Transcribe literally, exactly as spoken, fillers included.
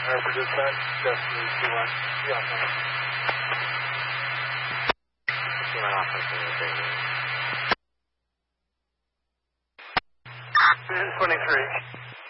Alright, for dispatch, Destiny two one. Yeah, no. two one officer, David. twenty-three.